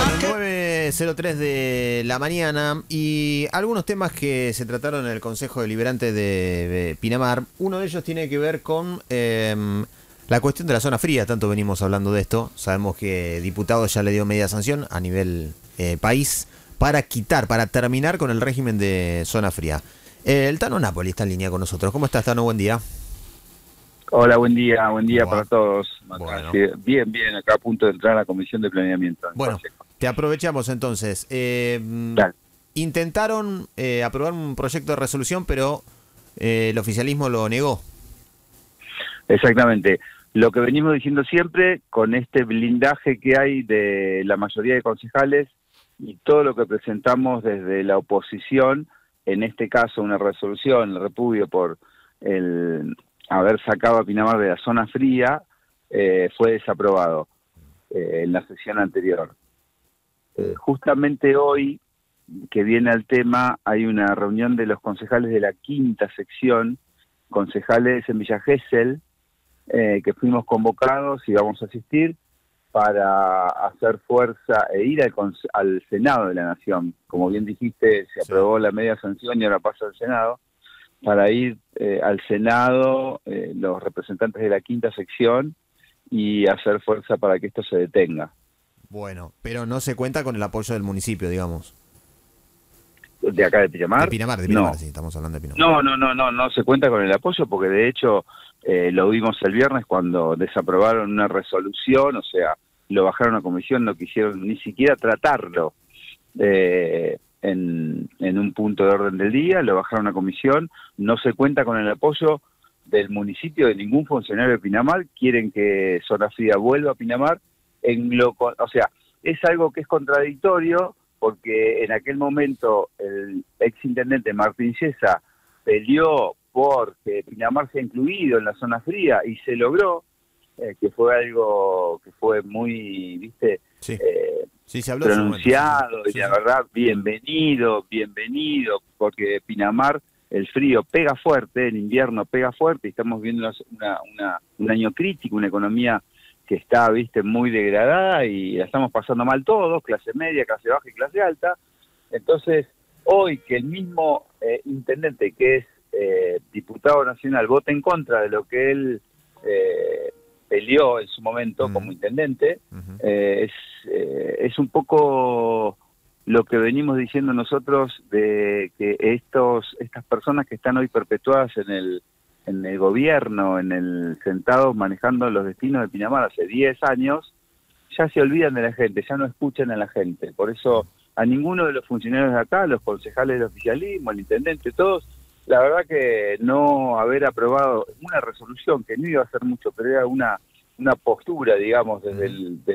Bueno, 9:03 de la mañana y algunos temas que se trataron en el Consejo Deliberante de Pinamar. Uno de ellos tiene que ver con la cuestión de la zona fría. Tanto venimos hablando de esto. Sabemos que diputados ya le dio media sanción a nivel país para terminar con el régimen de zona fría. El Tano Napoli está en línea con nosotros. ¿Cómo estás, Tano? Buen día. Hola, buen día para todos. Bueno. Bien, acá a punto de entrar a la Comisión de Planeamiento. Bueno, te aprovechamos entonces. Dale. Intentaron aprobar un proyecto de resolución, pero el oficialismo lo negó. Exactamente. Lo que venimos diciendo siempre, con este blindaje que hay de la mayoría de concejales y todo lo que presentamos desde la oposición, en este caso una resolución, el repudio por el haber sacado a Pinamar de la zona fría, fue desaprobado en la sesión anterior. Justamente hoy, que viene al tema, hay una reunión de los concejales de la quinta sección, concejales en Villa Gesell, que fuimos convocados y vamos a asistir para hacer fuerza e ir al Senado de la Nación. Como bien dijiste, se aprobó la media sanción y ahora pasa al Senado. Para ir al Senado, los representantes de la quinta sección, y hacer fuerza para que esto se detenga. Bueno, pero no se cuenta con el apoyo del municipio, digamos. ¿De acá de Pinamar? De Pinamar, no. Sí, estamos hablando de Pinamar. No se cuenta con el apoyo porque de hecho lo vimos el viernes cuando desaprobaron una resolución, o sea, lo bajaron a comisión, no quisieron ni siquiera tratarlo. En un punto de orden del día, lo bajaron a comisión, no se cuenta con el apoyo del municipio, de ningún funcionario de Pinamar, quieren que Zona Fría vuelva a Pinamar, o sea, es algo que es contradictorio, porque en aquel momento el exintendente Martín Chiesa peleó por que Pinamar sea incluido en la zona fría, y se logró, que fue algo que fue muy, ¿viste? Sí. Sí, se habló pronunciado, sí. Y la verdad, bienvenido, porque Pinamar, el frío pega fuerte, el invierno pega fuerte, y estamos viendo un año crítico, una economía que está, viste, muy degradada, y la estamos pasando mal todos, clase media, clase baja y clase alta. Entonces, hoy que el mismo intendente, que es diputado nacional, vote en contra de lo que él peleó en su momento como intendente, es un poco lo que venimos diciendo nosotros, de que estas personas que están hoy perpetuadas en el gobierno, sentados manejando los destinos de Pinamar hace 10 años, ya se olvidan de la gente, ya no escuchan a la gente. Por eso a ninguno de los funcionarios de acá, los concejales del oficialismo, el intendente, todos, la verdad que no haber aprobado una resolución que no iba a hacer mucho, pero era una postura, digamos, desde